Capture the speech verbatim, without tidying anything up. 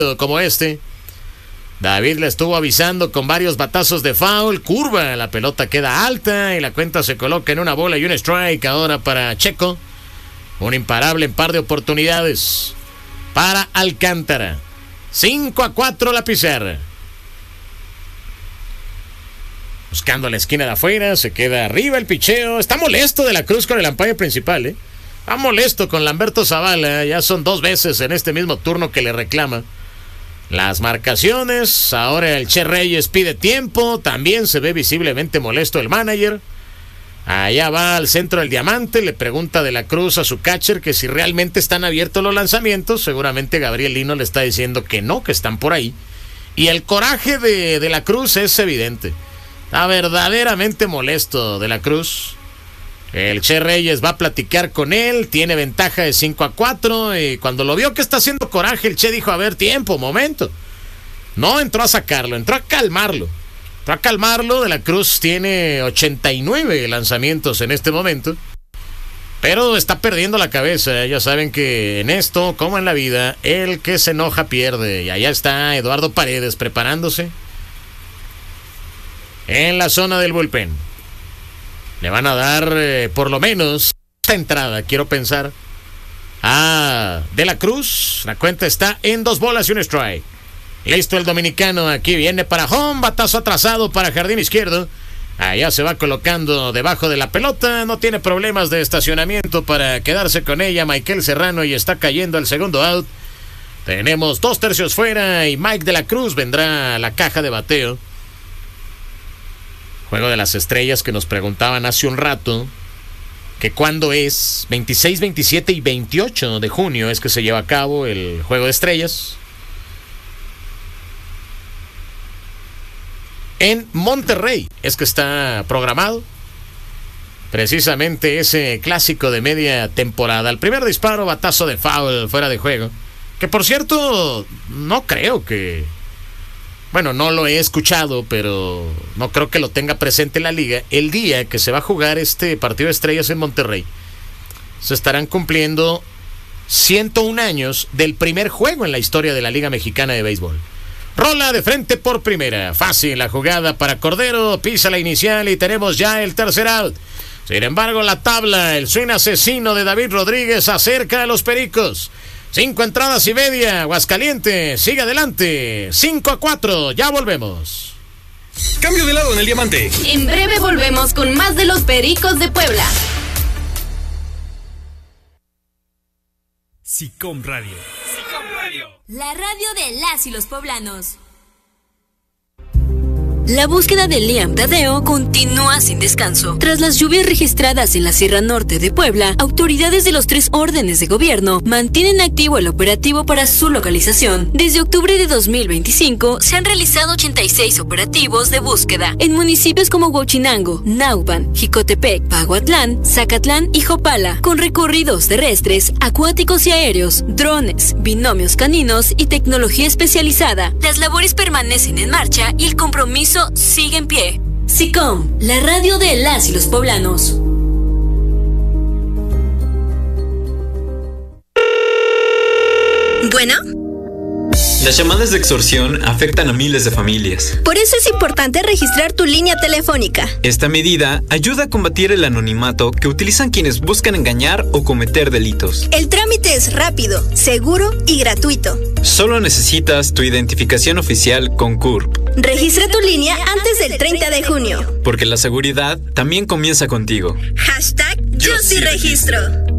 como este. David le estuvo avisando con varios batazos de foul, curva, la pelota queda alta y la cuenta se coloca en una bola y un strike ahora para Checo. Un imparable en par de oportunidades para Alcántara. cinco a cuatro la pizarra. Buscando la esquina de afuera, se queda arriba el picheo. Está molesto De la Cruz con el umpire principal, ¿eh? Está molesto con Lamberto Zavala. Ya son dos veces en este mismo turno que le reclama las marcaciones. Ahora el Che Reyes pide tiempo. También se ve visiblemente molesto el manager. Allá va al centro del diamante. Le pregunta De la Cruz a su catcher que si realmente están abiertos los lanzamientos. Seguramente Gabriel Lino le está diciendo que no, que están por ahí. Y el coraje de De la Cruz es evidente. Está verdaderamente molesto De la Cruz. El Che Reyes va a platicar con él. Tiene ventaja de cinco a cuatro. Y cuando lo vio que está haciendo coraje, el Che dijo: a ver, tiempo, momento. No entró a sacarlo, entró a calmarlo. Entró a calmarlo. De la Cruz tiene ochenta y nueve lanzamientos en este momento. Pero está perdiendo la cabeza. Ya saben que en esto, como en la vida, el que se enoja pierde. Y allá está Eduardo Paredes preparándose en la zona del bullpen. Le van a dar eh, por lo menos esta entrada, quiero pensar, a De la Cruz. La cuenta está en dos bolas y un strike. Listo el dominicano, aquí viene para home, batazo atrasado para jardín izquierdo. Allá se va colocando debajo de la pelota, no tiene problemas de estacionamiento para quedarse con ella Michael Serrano y está cayendo el segundo out. Tenemos dos tercios fuera y Mike De la Cruz vendrá a la caja de bateo. Juego de las Estrellas que nos preguntaban hace un rato que cuándo es. Veintiséis, veintisiete y veintiocho de junio es que se lleva a cabo el Juego de Estrellas en Monterrey. Es que está programado precisamente ese clásico de media temporada. El primer disparo, batazo de foul fuera de juego, que por cierto no creo que... Bueno, no lo he escuchado, pero no creo que lo tenga presente la liga. El día que se va a jugar este partido de Estrellas en Monterrey, se estarán cumpliendo ciento un años del primer juego en la historia de la Liga Mexicana de Béisbol. Rola de frente por primera. Fácil la jugada para Cordero. Pisa la inicial y tenemos ya el tercer out. Sin embargo, la tabla, el swing asesino de David Rodríguez acerca a los Pericos. Cinco entradas y media. Aguascalientes sigue adelante. Cinco a cuatro. Ya volvemos. Cambio de lado en el diamante. En breve volvemos con más de los Pericos de Puebla. SICOM Radio. SICOM Radio. La radio de las y los poblanos. La búsqueda de Liam Tadeo continúa sin descanso. Tras las lluvias registradas en la Sierra Norte de Puebla, autoridades de los tres órdenes de gobierno mantienen activo el operativo para su localización. Desde octubre de dos mil veinticinco se han realizado ochenta y seis operativos de búsqueda en municipios como Huachinango, Nauban, Jicotepec, Paguatlán, Zacatlán y Jopala, con recorridos terrestres, acuáticos y aéreos, drones, binomios caninos y tecnología especializada. Las labores permanecen en marcha y el compromiso sigue en pie. SICOM, la radio de las y los poblanos. Bueno. Las llamadas de extorsión afectan a miles de familias. Por eso es importante registrar tu línea telefónica. Esta medida ayuda a combatir el anonimato que utilizan quienes buscan engañar o cometer delitos. El trámite es rápido, seguro y gratuito. Solo necesitas tu identificación oficial con C U R P. Registra tu línea antes del treinta de junio. Porque la seguridad también comienza contigo. Hashtag Yo sí registro.